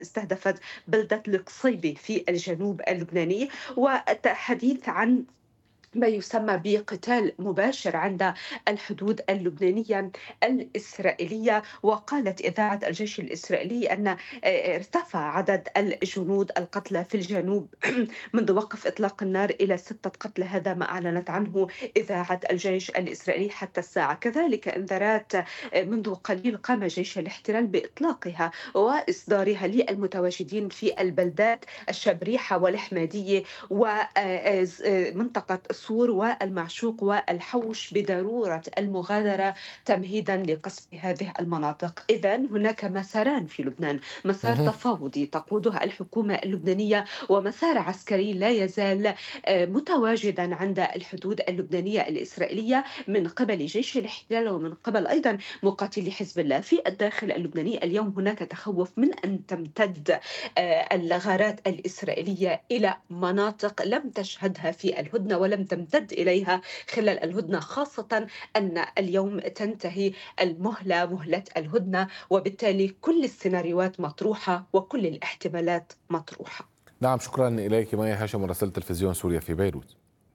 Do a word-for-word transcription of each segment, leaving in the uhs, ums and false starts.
استهدفت بلدة القصيبة في الجنوب اللبناني، والحديث عن ما يسمى بقتال مباشر عند الحدود اللبنانية الإسرائيلية. وقالت إذاعة الجيش الإسرائيلي أن آه، ارتفع عدد الجنود القتلى في الجنوب منذ وقف إطلاق النار إلى ستة قتلى. هذا ما أعلنت عنه إذاعة الجيش الإسرائيلي حتى الساعة. كذلك إنذارات آه، منذ قليل قام جيش الاحتلال بإطلاقها وإصدارها للمتواجدين في البلدات الشبريحة والحمادية ومنطقة الصور والمعشوق والحوش بضرورة المغادرة تمهيدا لقصف هذه المناطق. إذا هناك مساران في لبنان: مسار مهم. تفاوضي تقودها الحكومة اللبنانية، ومسار عسكري لا يزال آه، متواجدا عند الحدود اللبنانية الإسرائيلية من قبل جيش الاحتلال ومن قبل أيضا مقاتلي حزب الله. في الداخل اللبناني اليوم هناك تخوف من أن تمتد آه، الغارات الإسرائيلية إلى مناطق لم تشهدها في الهدنة ولم تمتد إليها خلال الهدنة، خاصة أن اليوم تنتهي المهلة، مهلة الهدنة، وبالتالي كل السيناريوهات مطروحة وكل الاحتمالات مطروحة. نعم، شكرا إليك مي هاشم، مراسلة تلفزيون سوريا في بيروت.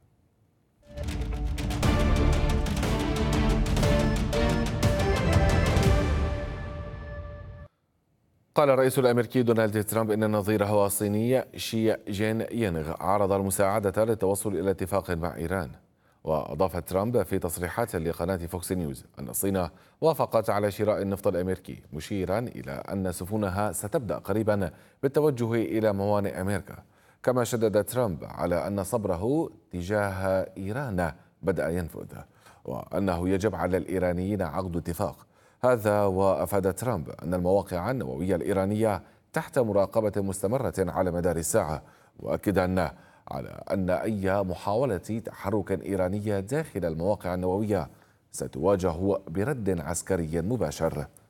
قال الرئيس الأمريكي دونالد ترامب إن نظيره الصيني شي جين يينغ عرض المساعدة للتوصل إلى اتفاق مع إيران. وأضاف ترامب في تصريحات لقناة فوكس نيوز أن الصين وافقت على شراء النفط الأمريكي، مشيرا إلى أن سفنها ستبدأ قريبا بالتوجه إلى موانئ أمريكا. كما شدد ترامب على أن صبره تجاه إيران بدأ ينفذ، وأنه يجب على الإيرانيين عقد اتفاق. هذا وأفاد ترامب أن المواقع النووية الإيرانية تحت مراقبة مستمرة على مدار الساعة، مؤكدا على أن أي محاولة تحرك إيرانية داخل المواقع النووية ستواجه برد عسكري مباشر.